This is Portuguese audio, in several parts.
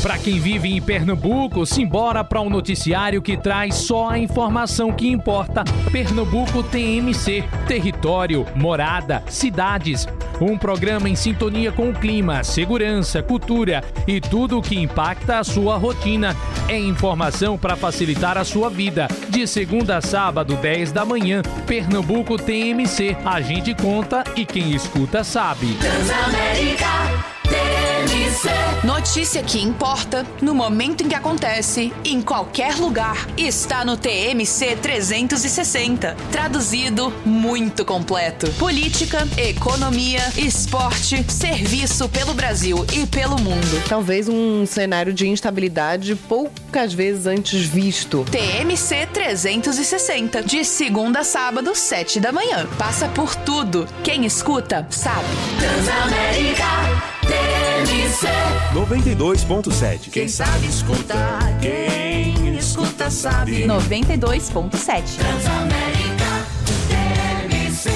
Para quem vive em Pernambuco, simbora para um noticiário que traz só a informação que importa. Pernambuco TMC, território, morada, cidades. Um programa em sintonia com o clima, segurança, cultura e tudo o que impacta a sua rotina. É informação para facilitar a sua vida. De segunda a sábado, 10 da manhã, Pernambuco TMC. A gente conta e quem escuta sabe. Transamérica TMC. Notícia que importa no momento em que acontece, em qualquer lugar. Está no TMC 360. Traduzido, muito completo. Política, economia, esporte, serviço pelo Brasil e pelo mundo. Talvez um cenário de instabilidade poucas vezes antes visto. TMC 360. De segunda a sábado, 7 da manhã. Passa por tudo. Quem escuta, sabe. Transamérica TMC 92.7. Quem sabe escuta, quem escuta sabe. 92.7. Transamérica TMC.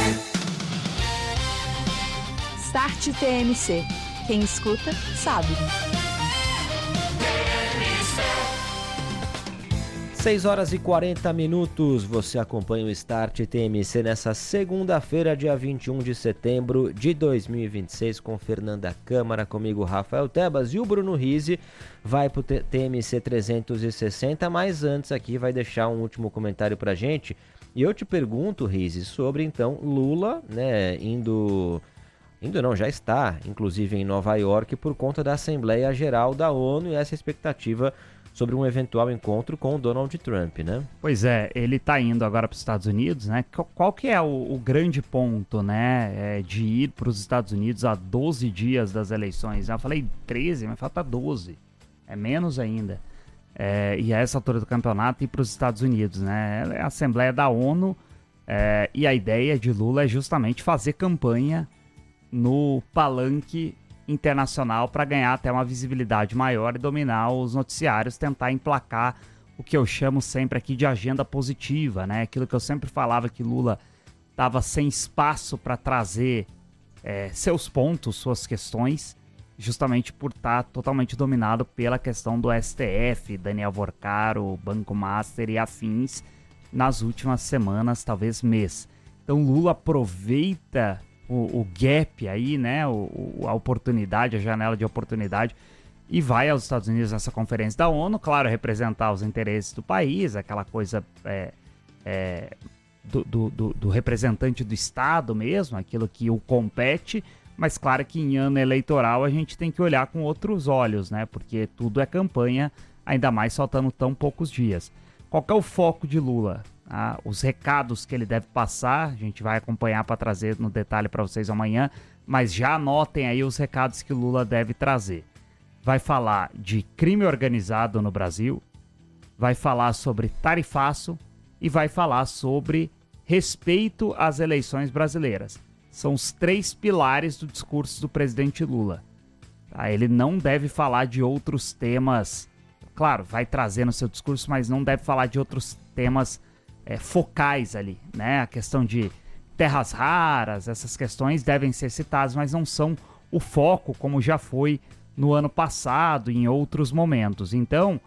Start TMC. Quem escuta, sabe. 6 horas e 40 minutos, você acompanha o Start TMC nessa segunda-feira, dia 21 de setembro de 2026, com Fernanda Câmara, comigo Rafael Tebas e o Bruno Rizzi vai pro TMC 360, mas antes aqui vai deixar um último comentário pra gente, e eu te pergunto, Rizzi, sobre então Lula, né, já está, inclusive em Nova York, por conta da Assembleia Geral da ONU e essa expectativa sobre um eventual encontro com o Donald Trump, né? Pois é, ele está indo agora para os Estados Unidos, né? Qual que é o grande ponto, né, de ir para os Estados Unidos a 12 dias das eleições? Eu falei 13, mas falta 12, é menos ainda. E a essa altura do campeonato ir para os Estados Unidos, né? É a Assembleia da ONU e a ideia de Lula é justamente fazer campanha no palanque internacional para ganhar até uma visibilidade maior e dominar os noticiários, tentar emplacar o que eu chamo sempre aqui de agenda positiva, né? Aquilo que eu sempre falava que Lula estava sem espaço para trazer seus pontos, suas questões, justamente por estar totalmente dominado pela questão do STF, Daniel Vorcaro, Banco Master e afins nas últimas semanas, talvez mês. Então Lula aproveita o gap aí, né, a oportunidade, a janela de oportunidade, e vai aos Estados Unidos nessa conferência da ONU, claro, representar os interesses do país, aquela coisa do representante do Estado mesmo, aquilo que o compete, mas claro que em ano eleitoral a gente tem que olhar com outros olhos, né, porque tudo é campanha, ainda mais faltando tão poucos dias. Qual que é o foco de Lula? Os recados que ele deve passar, a gente vai acompanhar para trazer no detalhe para vocês amanhã, mas já anotem aí os recados que Lula deve trazer. Vai falar de crime organizado no Brasil, vai falar sobre tarifaço e vai falar sobre respeito às eleições brasileiras. São os 3 pilares do discurso do presidente Lula. Ele não deve falar de outros temas, claro, vai trazer no seu discurso, mas não deve falar de outros temas focais ali, né? A questão de terras raras, essas questões devem ser citadas, mas não são o foco como já foi no ano passado e em outros momentos. Então,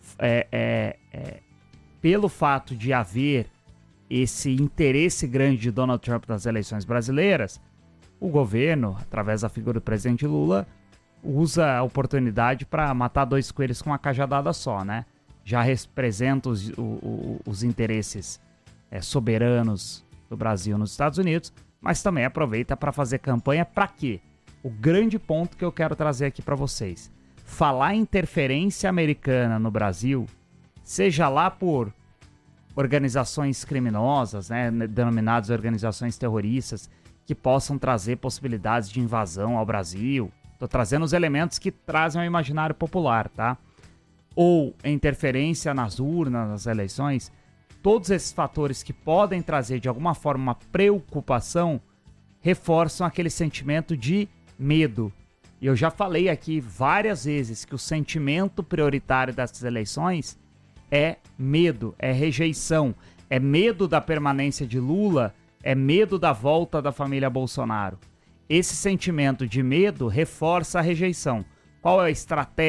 pelo fato de haver esse interesse grande de Donald Trump nas eleições brasileiras, o governo, através da figura do presidente Lula, usa a oportunidade para matar 2 coelhos com uma cajadada só, né? Já representa os interesses soberanos do Brasil nos Estados Unidos, mas também aproveita para fazer campanha para quê? O grande ponto que eu quero trazer aqui para vocês. Falar em interferência americana no Brasil, seja lá por organizações criminosas, né, denominadas organizações terroristas, que possam trazer possibilidades de invasão ao Brasil. Estou trazendo os elementos que trazem ao imaginário popular, tá? Ou interferência nas urnas, nas eleições, todos esses fatores que podem trazer de alguma forma uma preocupação, reforçam aquele sentimento de medo. E eu já falei aqui várias vezes que o sentimento prioritário dessas eleições é medo, é rejeição, é medo da permanência de Lula, é medo da volta da família Bolsonaro. Esse sentimento de medo reforça a rejeição. Qual é a estratégia